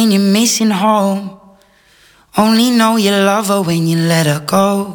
And you're missing home. Only know you love her when you let her go.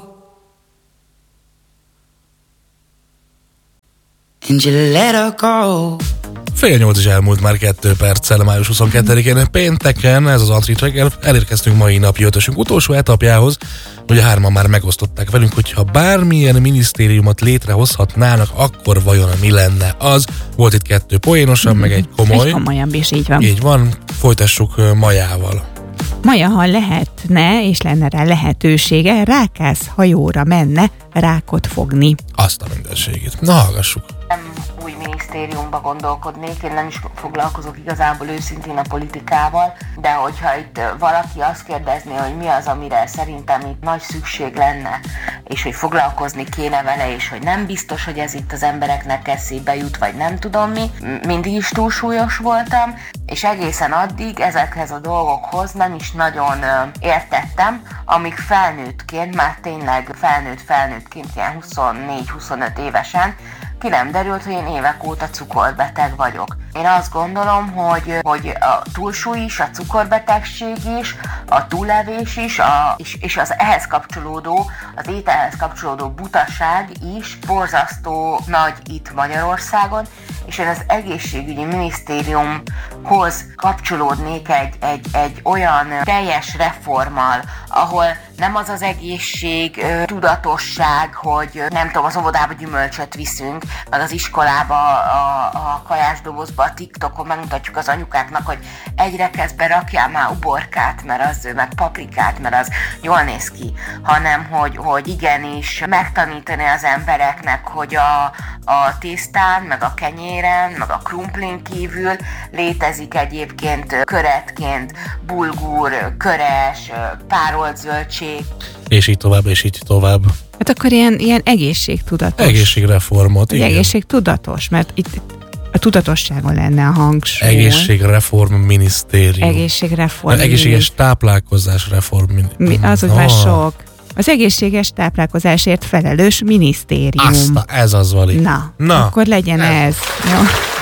And you let her go. 7:30 is elmúlt már 2 perccel, május 22-én pénteken, ez az Antrit reggel, elérkeztünk mai napi ötösünk utolsó etapjához, hogy a hárman már megosztották velünk, hogyha bármilyen minisztériumot létrehozhatnának, akkor vajon mi lenne az? Volt itt 2 poénosan, meg egy komoly. Egy komolyabb is, így van. Így van, folytassuk Majával. Maja, ha lehetne, és lenne rá lehetősége, rákász hajóra menne rákot fogni. Azt a mindenségét. Na, hallgassuk. Nem új minisztériumba gondolkodnék, én nem is foglalkozok igazából őszintén a politikával, de hogyha itt valaki azt kérdezné, hogy mi az, amire szerintem itt nagy szükség lenne, és hogy foglalkozni kéne vele, és hogy nem biztos, hogy ez itt az embereknek eszébe jut, vagy nem tudom mi, mindig is túlsúlyos voltam, és egészen addig ezekhez a dolgokhoz nem is nagyon értettem, amíg felnőttként, már tényleg felnőttként, ilyen 24-25 évesen, ki nem derült, hogy én évek óta cukorbeteg vagyok. Én azt gondolom, hogy a túlsúly is, a cukorbetegség is, a túlevés is, és az ehhez kapcsolódó, az ételhez kapcsolódó butaság is borzasztó nagy itt Magyarországon, és én az egészségügyi minisztériumhoz kapcsolódnék egy olyan teljes reformmal, ahol nem az az egészség, tudatosság, hogy nem tudom, az óvodába gyümölcsöt viszünk, meg az iskolába a kajásdobozba, a TikTokon megmutatjuk az anyukáknak, hogy egy rekeszbe rakjál már uborkát, mert az meg paprikát, mert az jól néz ki, hanem hogy igenis megtanítani az embereknek, hogy a tésztán, meg a kenyéren, meg a krumplin kívül létezik egyébként köretként bulgur, köres, párolt zöldség. És így tovább, és így tovább. Hát akkor ilyen egészségtudatos. Egészségreformot, igen. Egészségtudatos, mert itt a tudatosságon lenne a hangsúly. Egészségreform minisztérium. Egészségreform. Egészséges táplálkozás reform minisztérium. Az úgy már sok. Az egészséges táplálkozásért felelős minisztérium. Ez az, Vali. Na. Akkor legyen ez. Jó.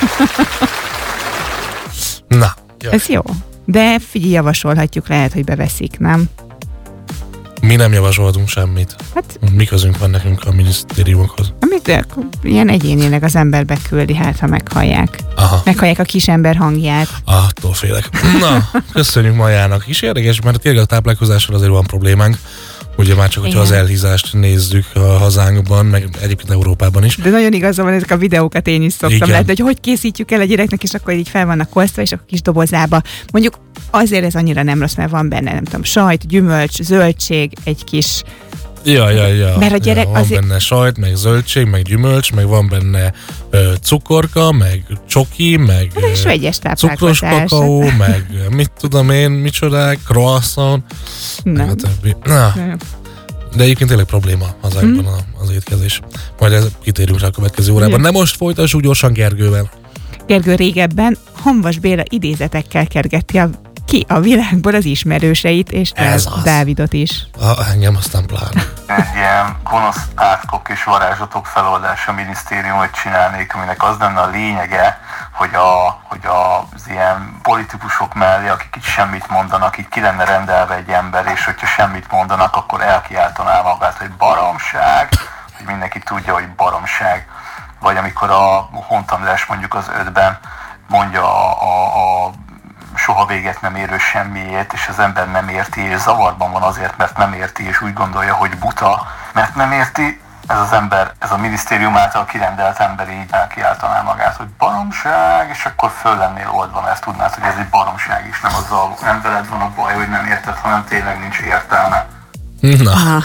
Na. Jó. Ez jó. De figyelj, javasolhatjuk, lehet, hogy beveszik, nem? Mi nem javasoltunk semmit. Hát, mi közünk van nekünk a minisztériumokhoz? Amit ilyen egyénileg az ember beküldi, hát ha meghallják. Aha. Meghallják a kisember hangját. Attól félek. Na, köszönjük Majának is. Érdekes, mert tényleg a táplálkozással azért van problémánk. Ugye már csak, hogyha az elhízást nézzük a hazánkban, meg egyébként Európában is. De nagyon igaza van, ezek a videókat én is szoktam látni, hogy készítjük el a gyereknek, és akkor így fel vannak osztva, és akkor kis dobozába. Mondjuk azért ez annyira nem rossz, mert van benne, nem tudom, sajt, gyümölcs, zöldség, egy kis... Ja. Mert a gyerek van benne sajt, meg zöldség, meg gyümölcs, meg van benne cukorka, meg csoki, meg cukros kakaó, meg mit tudom én, micsodák, croissant, meg a többi. De egyébként tényleg probléma hazánkban az étkezés. Majd ez kitérünk rá a következő órában. De most folytassuk gyorsan Gergővel. Gergő régebben Hamvas Béla idézetekkel kergeti ki a világból az ismerőseit, és Dávidot is. Engem aztán pláne. Egy ilyen gonosz átkok és varázslatok feloldása minisztériumot csinálnék, aminek az lenne a lényege, hogy az ilyen politikusok mellé, akik itt semmit mondanak, itt ki lenne rendelve egy ember, és hogyha semmit mondanak, akkor elkiáltaná magát, hogy baromság, hogy mindenki tudja, hogy baromság. Vagy amikor a Hont András mondjuk az 5-ben mondja a soha véget nem érő semmiért, és az ember nem érti, és zavarban van azért, mert nem érti, és úgy gondolja, hogy buta, mert nem érti, ez az ember, ez a minisztérium által kirendelt ember így elkiáltaná magát, hogy baromság, és akkor föl lennél oldva, mert tudnád, hogy ez egy baromság is, nem veled van a baj, hogy nem érted, hanem tényleg nincs értelme. Na.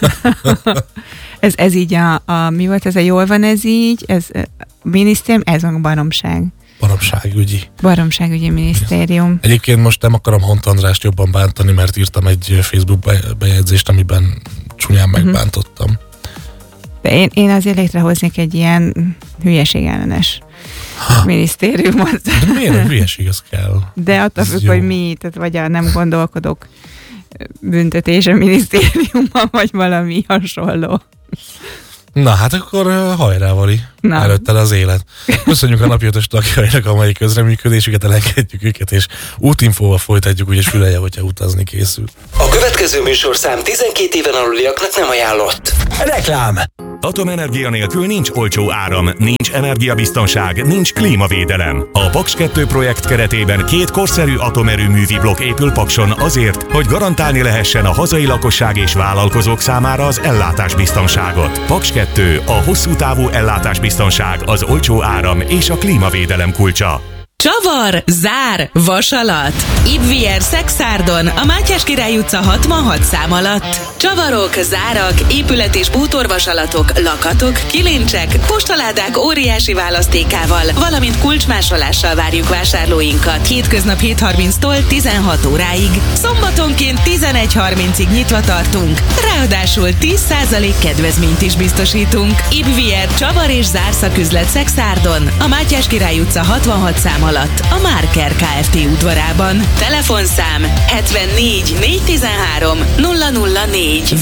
ez így mi volt ez a jól van ez így, ez minisztérium, ez van a baromság. Baromságügyi minisztérium. Egyébként most nem akarom Hont Andrást jobban bántani, mert írtam egy Facebook bejegyzést, amiben csúnyán megbántottam. De én azért létrehoznék egy ilyen hülyeségellenes minisztériumot. De miért a hülyeség, az kell? De attól függ, hogy mi, tehát vagy a nem gondolkodók büntetése minisztériumban, vagy valami hasonló. Na hát akkor hajrá, Vali. Előtted az élet. Köszönjük a napi 5-ös tagjainak a mai közreműködésüket, elengedjük őket, és útinfóval folytatjuk, úgyis fülelje, hogyha utazni készül. A következő műsorszám 12 éven aluliaknak nem ajánlott. Reklám! Atomenergia nélkül nincs olcsó áram, nincs energiabiztonság, nincs klímavédelem. A Paks 2 projekt keretében 2 korszerű atomerőművi blokk épül Pakson azért, hogy garantálni lehessen a hazai lakosság és vállalkozók számára az ellátásbiztonságot. Paks 2, a hosszú távú ellátásbiztonság, az olcsó áram és a klímavédelem kulcsa. Csavar, zár, vasalat. Ibvier Szexárdon, a Mátyás Király utca 66 szám alatt. Csavarok, zárak, épület- és bútorvasalatok, lakatok, kilincsek, postaládák óriási választékával, valamint kulcsmásolással várjuk vásárlóinkat. Hétköznap 7:30-tól 16 óráig. Szombatonként 11:30-ig nyitva tartunk. Ráadásul 10% kedvezményt is biztosítunk. Ibvier Csavar és zárszaküzlet Szexárdon, a Mátyás Király utca 66 szám alatt, a Márker Kft. Udvarában. Telefonszám 74 413 004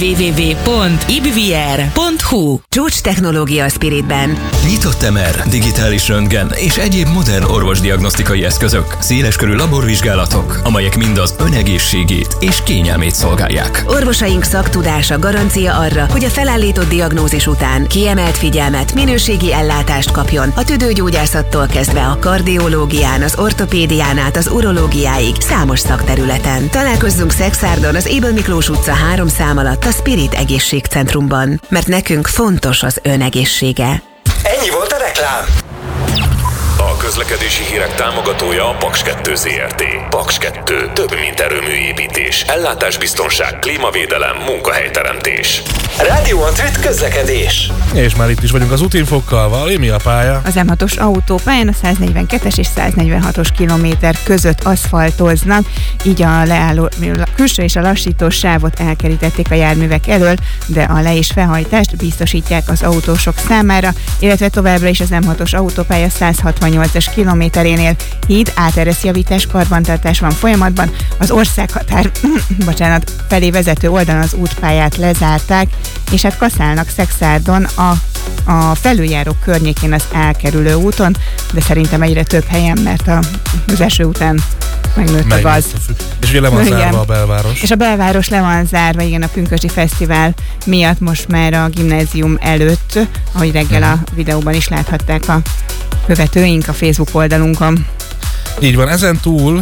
www.ibvier.hu. Csúcs technológia a Spiritben. Nyitott MR, digitális röntgen és egyéb modern orvosdiagnosztikai eszközök, széleskörű laborvizsgálatok, amelyek mind az önegészségét és kényelmét szolgálják. Orvosaink szaktudása garancia arra, hogy a felállított diagnózis után kiemelt figyelmet, minőségi ellátást kapjon a tüdőgyógyászattól kezdve a kardiológián, az ortopédián át az urológiáig számos szakterületen. Találkozzunk Szexárdon az Ébel Miklós utca 3 szám alatt a Spirit Egészségcentrumban, mert nekünk fontos az önegészsége. Ennyi volt a reklám! A közlekedési hírek támogatója a Paks 2 Zrt. Paks 2. Több, mint erőműépítés, ellátásbiztonság, klímavédelem, munkahelyteremtés. Rádió Antrit közlekedés. És már itt is vagyunk az útinfokkal. Vali, mi a pálya? Az M6-os autópályán a 142-es és 146-os kilométer között aszfaltoznak, így a leálló külső és a lassítós sávot elkerítették a járművek elől, de a le- és felhajtást biztosítják az autósok számára, illetve továbbra is az M6-os autópálya 168-as kilométerénél híd áttereszjavítás karbantartás van folyamatban, az országhatár felé vezető oldalon az útpályát lezárták, és hát kaszálnak Szexárdon a felüljárók környékén az elkerülő úton, de szerintem egyre több helyen, mert az eső után megnőtt a gaz. És ugye le van zárva a belváros. És a belváros le van zárva, igen, a Pünkösdi Fesztivál miatt most már a gimnázium előtt, ahogy reggel a videóban is láthatták a követőink a Facebook oldalunkon. Így van, ezen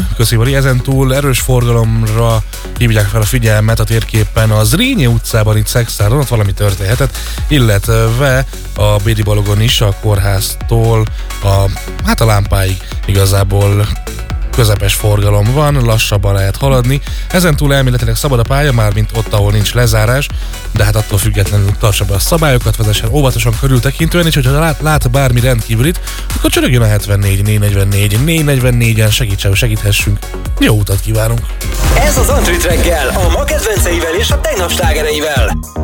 túl erős forgalomra hívják fel a figyelmet a térképen a Zrínyi utcában, itt Szexárdon, ott valami történhetett, illetve a Bédi Balogon is, a kórháztól a lámpáig igazából közepes forgalom van, lassabban lehet haladni. Ezen túl elméletileg szabad a pálya, már mint ott, ahol nincs lezárás, de hát attól függetlenül tartsa be a szabályokat, vezessen óvatosan, körültekintően, és hogyha lát bármi rendkívülit, akkor csörögjön a 74 444 444-en, segíthessünk. Jó utat kívánunk! Ez az Antrit reggel, a ma kedvenceivel és a tegnap slágereivel.